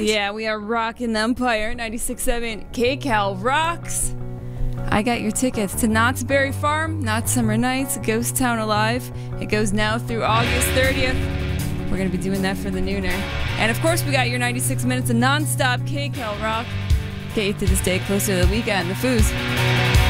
Yeah, we are rocking the Empire 96.7 KCAL rocks. I got your tickets to Knott's Berry Farm, Knott's Summer Nights, Ghost Town Alive. It goes now through August 30th. We're going to be doing that for the nooner. And of course, we got your 96 minutes of non-stop KCAL rock. Get you through this day closer to the weekend. The Foos.